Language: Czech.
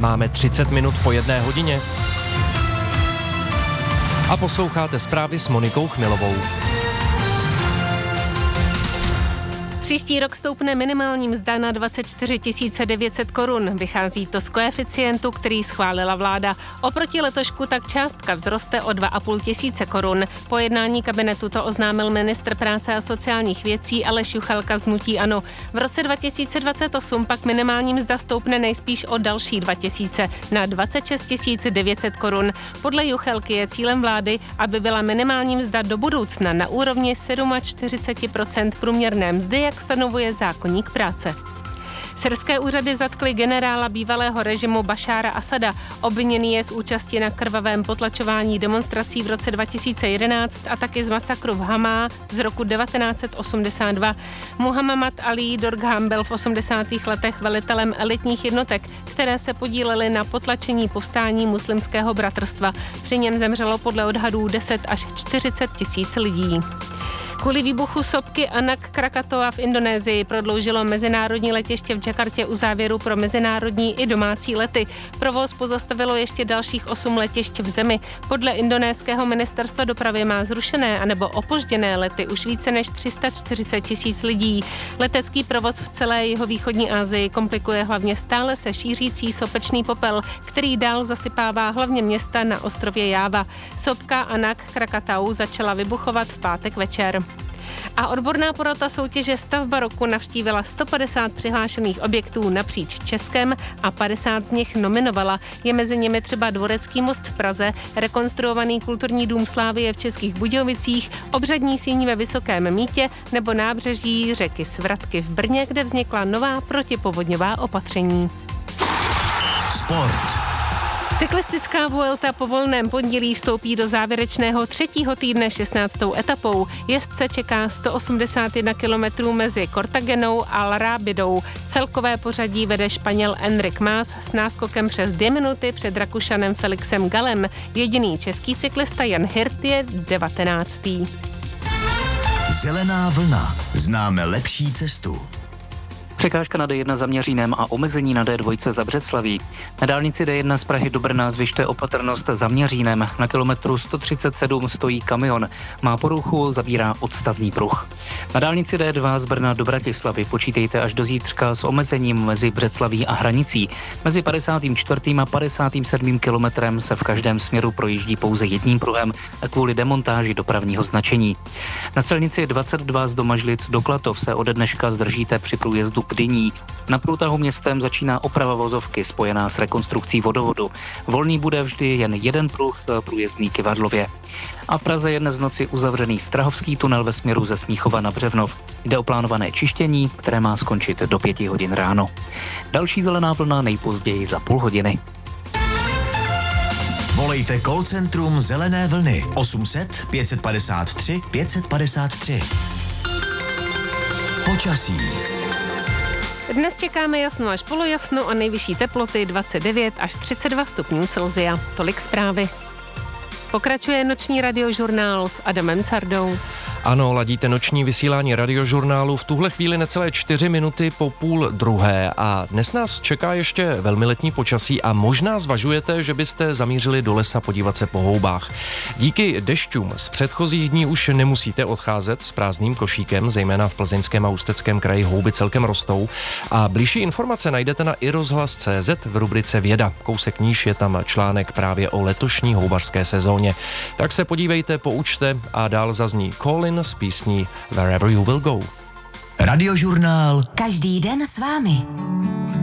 Máme 30 minut po 1 hodině. A posloucháte zprávy s Monikou Chmilovou. Příští rok stoupne minimální mzda na 24 900 korun. Vychází to z koeficientu, který schválila vláda. Oproti letošku tak částka vzroste o 2 500 korun. Po jednání kabinetu to oznámil ministr práce a sociálních věcí Aleš Juchelka z hnutí ANO. V roce 2028 pak minimální mzda stoupne nejspíš o další 2 000 na 26 900 korun. Podle Juchelky je cílem vlády, aby byla minimální mzda do budoucna na úrovni 47% průměrné mzdy, jak stanovuje zákoník práce. Syrské úřady zatkly generála bývalého režimu Bašára Asada. Obviněný je z účasti na krvavém potlačování demonstrací v roce 2011 a taky z masakru v Hamá z roku 1982. Muhammad Ali Dorgham byl v 80. letech velitelem elitních jednotek, které se podílely na potlačení povstání muslimského bratrstva. Při něm zemřelo podle odhadů 10 až 40 tisíc lidí. Kvůli výbuchu sopky Anak Krakatoa v Indonésii prodloužilo mezinárodní letiště v Jakartě uzávěru pro mezinárodní i domácí lety. Provoz pozastavilo ještě dalších 8 letišť v zemi. Podle indonéského ministerstva dopravy má zrušené anebo opožděné lety už více než 340 tisíc lidí. Letecký provoz v celé jihovýchodní Asii komplikuje hlavně stále se šířící sopečný popel, který dál zasypává hlavně města na ostrově Jáva. Sopka Anak Krakatau začala vybuchovat v pátek večer. A odborná porota soutěže Stavba roku navštívila 150 přihlášených objektů napříč Českem a 50 z nich nominovala. Je mezi nimi třeba Dvorecký most v Praze, rekonstruovaný kulturní dům Slávie v Českých Budějovicích, obřadní síň ve Vysokém Mýtě nebo nábřeží řeky Svratky v Brně, kde vznikla nová protipovodňová opatření. Sport. Cyklistická Vuelta po volném pondělí vstoupí do závěrečného 3. týdne 16. etapou. Jezdce čeká 181 kilometrů mezi Cortagenou a La Rábidou. Celkové pořadí vede Španěl Enric Mas s náskokem přes 2 minuty před Rakušanem Felixem Galem. Jediný český cyklista Jan Hirt je 19. Zelená vlna. Známe lepší cestu. Překážka na D1 za Měřínem a omezení na D2 za Břeclaví. Na dálnici D1 z Prahy do Brna zvyšte opatrnost za Měřínem. Na kilometru 137 stojí kamion. Má poruchu, zabírá odstavný pruh. Na dálnici D2 z Brna do Bratislavy počítejte až do zítřka s omezením mezi Břeclaví a Hranicí. Mezi 54. a 57. kilometrem se v každém směru projíždí pouze jedním pruhem kvůli demontáži dopravního značení. Na silnici 22 z Domažlic do Klatov se ode dneška zdržíte při průjezdu Dyní. Na průtahu městem začíná oprava vozovky spojená s rekonstrukcí vodovodu. Volný bude vždy jen jeden pruh, průjezdný Kyvadlově. A v Praze je dnes v noci uzavřený Strahovský tunel ve směru ze Smíchova na Břevnov. Jde o plánované čištění, které má skončit do 5 hodin ráno. Další zelená vlna nejpozději za půl hodiny. Volejte call centrum Zelené vlny 800 553 553. Počasí. Dnes čekáme jasno až polojasno a nejvyšší teploty 29 až 32 stupňů Celsia. Tolik zprávy. Pokračuje noční radiožurnál s Adamem Cardou. Ano, ladíte noční vysílání radiožurnálu v tuhle chvíli necelé 4 minuty po 12:30 a dnes nás čeká ještě velmi letní počasí a možná zvažujete, že byste zamířili do lesa podívat se po houbách. Díky dešťům z předchozích dní už nemusíte odcházet s prázdným košíkem, zejména v Plzeňském a Ústeckém kraji houby celkem rostou a blížší informace najdete na iRozhlas.cz v rubrice Věda. Kousek níž je tam článek právě o letošní houbařské sezóně. Tak se podívejte, poučte a dál zazní Colin s písní Wherever You Will Go. Radiožurnál. Každý den s vámi.